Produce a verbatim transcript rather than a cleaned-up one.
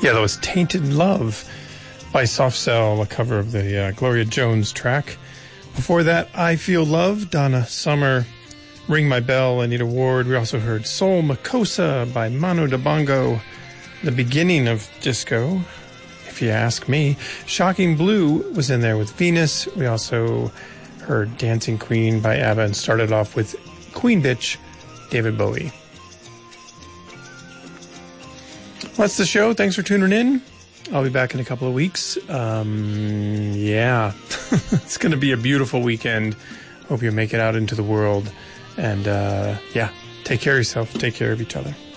Yeah, that was Tainted Love by Soft Cell, a cover of the uh, Gloria Jones track. Before that, I Feel Love, Donna Summer, Ring My Bell, Anita Ward. We also heard Soul Makossa by Manu Dibango, the beginning of disco, if you ask me. Shocking Blue was in there with Venus. We also heard Dancing Queen by ABBA and started off with Queen Bitch, David Bowie. Well, that's the show. Thanks for tuning in. I'll be back in a couple of weeks. Um, yeah, it's going to be a beautiful weekend. Hope you make it out into the world. And uh, yeah, take care of yourself. Take care of each other.